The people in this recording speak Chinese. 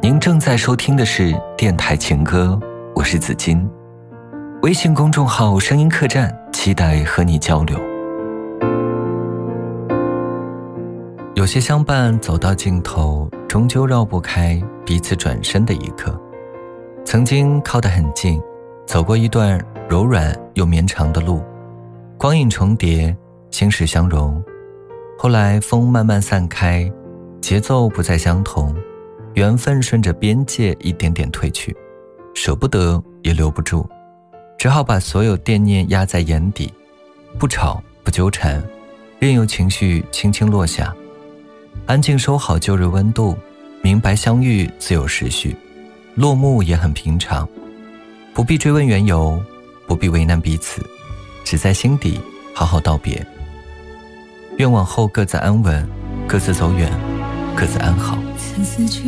您正在收听的是电台情歌，我是子金。微信公众号声音客栈，期待和你交流。有些相伴走到尽头，终究绕不开彼此转身的一刻。曾经靠得很近，走过一段柔软又绵长的路，光影重叠，心事相融。后来风慢慢散开，节奏不再相同，缘分顺着边界一点点褪去，舍不得也留不住，只好把所有惦念压在眼底，不吵不纠缠，任由情绪轻轻落下，安静收好旧日温度，明白相遇自有时序，落幕也很平常，不必追问缘由，不必为难彼此，只在心底好好道别。愿往后各自安稳，各自走远，各自安好。